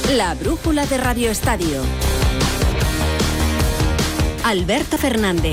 La brújula de Radio Estadio. Alberto Fernández.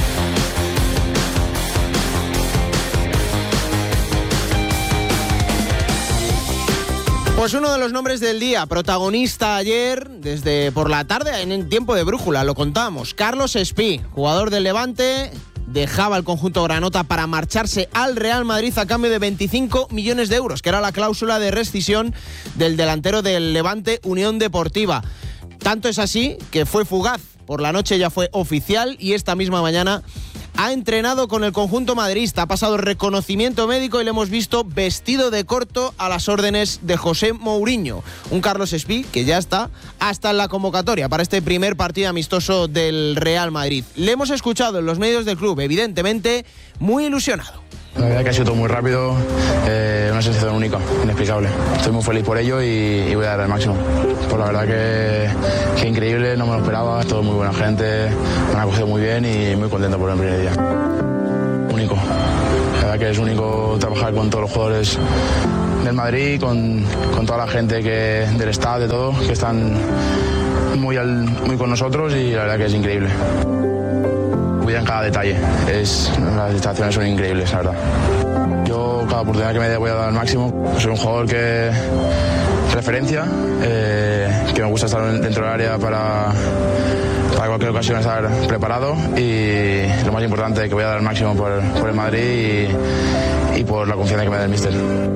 Pues uno de los nombres del día, protagonista ayer, desde por la tarde, en el tiempo de brújula, lo contamos. Carlos Espí, jugador del Levante, dejaba el conjunto granota para marcharse al Real Madrid a cambio de 25 millones de euros, que era la cláusula de rescisión del delantero del Levante Unión Deportiva. Tanto es así que fue fugaz. Por la noche ya fue oficial y esta misma mañana ha entrenado con el conjunto madridista. Ha pasado reconocimiento médico y le hemos visto vestido de corto a las órdenes de José Mourinho. Un Carlos Espí que ya está hasta en la convocatoria para este primer partido amistoso del Real Madrid. Le hemos escuchado en los medios del club, evidentemente muy ilusionado. La verdad que ha sido todo muy rápido, una sensación única, inexplicable. Estoy muy feliz por ello y voy a dar el máximo. Pues la verdad que increíble, no me lo esperaba, todo muy buena gente, me han acogido muy bien y muy contento por el primer día. Único, la verdad que es único trabajar con todos los jugadores del Madrid, con toda la gente del staff, de todo, que están muy con nosotros y la verdad que es increíble. En cada detalle, las instalaciones son increíbles, la verdad. Yo cada oportunidad que me dé voy a dar al máximo. Soy un jugador que referencia, que me gusta estar dentro del área para cualquier ocasión estar preparado y lo más importante, que voy a dar al máximo por el Madrid y por la confianza que me da el míster.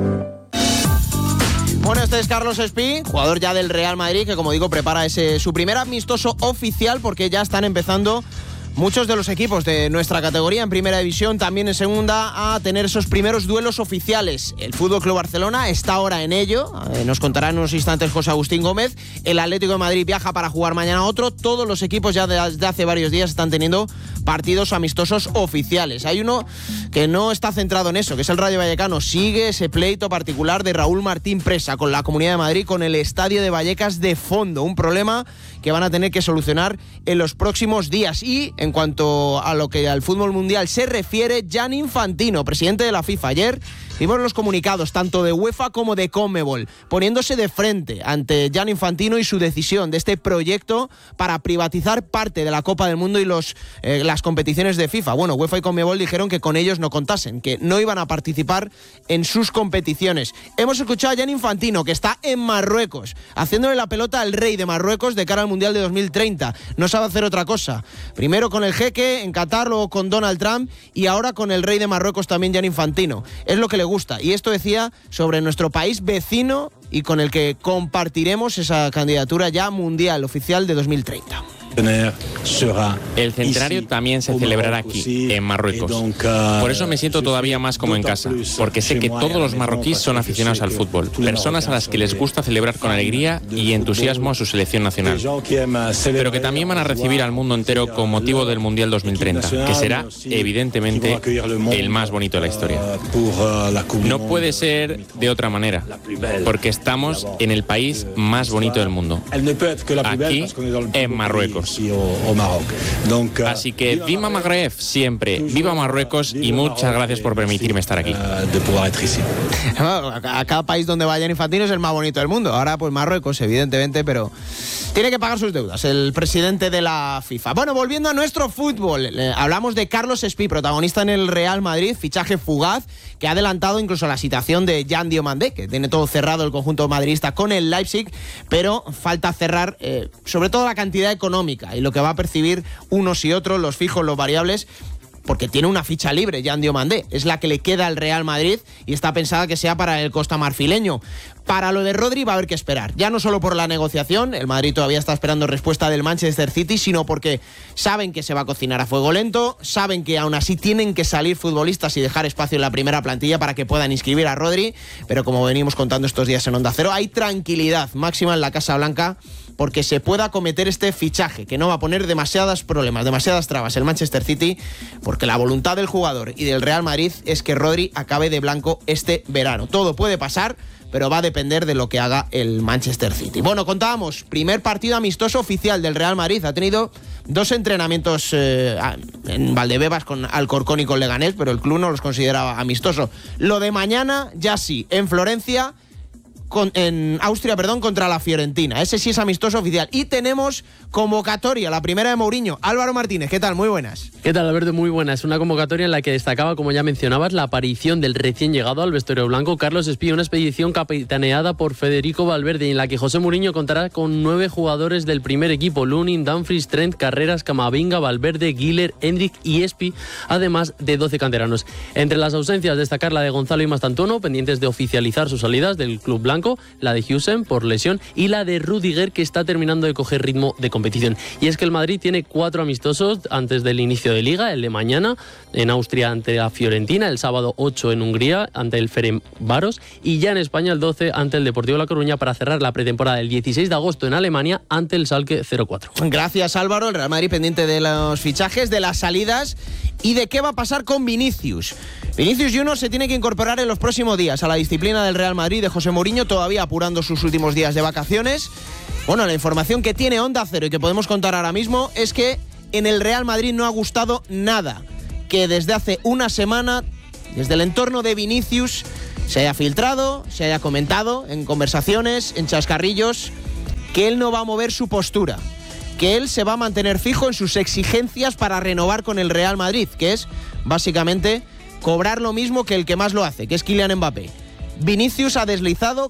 Bueno, este es Carlos Espí, jugador ya del Real Madrid, que como digo prepara su primer amistoso oficial, porque ya están empezando muchos de los equipos de nuestra categoría en primera división, también en segunda, a tener esos primeros duelos oficiales. El Fútbol Club Barcelona está ahora en ello, nos contará en unos instantes José Agustín Gómez. El Atlético de Madrid viaja para jugar mañana otro. Todos los equipos ya desde hace varios días están teniendo partidos amistosos oficiales. Hay uno que no está centrado en eso, que es el Rayo Vallecano. Sigue ese pleito particular de Raúl Martín Presa con la Comunidad de Madrid, con el Estadio de Vallecas de fondo. Un problema que van a tener que solucionar en los próximos días. Y en cuanto a lo que al fútbol mundial se refiere, Gianni Infantino, presidente de la FIFA, ayer vimos los comunicados tanto de UEFA como de Conmebol poniéndose de frente ante Gianni Infantino y su decisión de este proyecto para privatizar parte de la Copa del Mundo y las competiciones de FIFA. Bueno, UEFA y Conmebol dijeron que con ellos no contasen, que no iban a participar en sus competiciones. Hemos escuchado a Gianni Infantino, que está en Marruecos, haciéndole la pelota al rey de Marruecos de cara al Mundial de 2030. No sabe hacer otra cosa. Primero con el jeque en Qatar, luego con Donald Trump y ahora con el rey de Marruecos también, Gianni Infantino. Es lo que le gusta. Y esto decía sobre nuestro país vecino y con el que compartiremos esa candidatura ya mundial oficial de 2030. El centenario también se celebrará aquí, en Marruecos. Por eso me siento todavía más como en casa, porque sé que todos los marroquíes son aficionados al fútbol, personas a las que les gusta celebrar con alegría y entusiasmo a su selección nacional, pero que también van a recibir al mundo entero con motivo del Mundial 2030, que será, evidentemente, el más bonito de la historia. No puede ser de otra manera, porque estamos en el país más bonito del mundo, aquí, en Marruecos. Así que viva Magreb siempre, viva Marruecos y muchas gracias por permitirme estar aquí. A cada país donde vaya Infantino es el más bonito del mundo. Ahora pues Marruecos, evidentemente, pero tiene que pagar sus deudas el presidente de la FIFA. Bueno, volviendo a nuestro fútbol, hablamos de Carlos Espí, protagonista en el Real Madrid, fichaje fugaz que ha adelantado incluso la citación de Jan Diomandé, que tiene todo cerrado el conjunto madridista con el Leipzig, pero falta cerrar sobre todo la cantidad económica y lo que va a percibir unos y otros, los fijos, los variables, porque tiene una ficha libre, Jan Diomandé, es la que le queda al Real Madrid y está pensada que sea para el costamarfileño. Para lo de Rodri va a haber que esperar, ya no solo por la negociación, el Madrid todavía está esperando respuesta del Manchester City, sino porque saben que se va a cocinar a fuego lento, saben que aún así tienen que salir futbolistas y dejar espacio en la primera plantilla para que puedan inscribir a Rodri, pero como venimos contando estos días en Onda Cero, hay tranquilidad máxima en la Casa Blanca porque se pueda acometer este fichaje, que no va a poner demasiados problemas, demasiadas trabas el Manchester City, porque la voluntad del jugador y del Real Madrid es que Rodri acabe de blanco este verano. Todo puede pasar, pero va a depender de lo que haga el Manchester City. Bueno, contábamos, primer partido amistoso oficial del Real Madrid. Ha tenido 2 entrenamientos en Valdebebas con Alcorcón y con Leganés, pero el club no los consideraba amistoso. Lo de mañana, ya sí, en Florencia, Austria, contra la Fiorentina. Ese sí es amistoso oficial. Y tenemos convocatoria, la primera de Mourinho. Álvaro Martínez, ¿qué tal? Muy buenas. ¿Qué tal, Alberto? Muy buenas. Una convocatoria en la que destacaba, como ya mencionabas, la aparición del recién llegado al vestuario blanco, Carlos Espí, una expedición capitaneada por Federico Valverde, en la que José Mourinho contará con 9 jugadores del primer equipo: Lunin, Dumfries, Trent, Carreras, Camavinga, Valverde, Güler, Endrick y Espí, además de 12 canteranos. Entre las ausencias, destacar la de Gonzalo y Mastantuono, pendientes de oficializar sus salidas del club blanco, la de Huijsen por lesión y la de Rüdiger, que está terminando de coger ritmo de competición. Y es que el Madrid tiene 4 amistosos antes del inicio de Liga: el de mañana en Austria ante la Fiorentina, el sábado 8 en Hungría ante el Ferencváros y ya en España el 12 ante el Deportivo La Coruña, para cerrar la pretemporada el 16 de agosto en Alemania ante el Schalke 04. Gracias, Álvaro. El Real Madrid pendiente de los fichajes, de las salidas y de qué va a pasar con Vinicius. Vinicius Junior se tiene que incorporar en los próximos días a la disciplina del Real Madrid de José Mourinho, todavía apurando sus últimos días de vacaciones. Bueno, la información que tiene Onda Cero y que podemos contar ahora mismo es que en el Real Madrid no ha gustado nada que desde hace una semana, desde el entorno de Vinicius, se haya filtrado, se haya comentado en conversaciones, en chascarrillos, que él no va a mover su postura, que él se va a mantener fijo en sus exigencias para renovar con el Real Madrid, que es básicamente cobrar lo mismo que el que más lo hace, que es Kylian Mbappé. Vinicius ha deslizado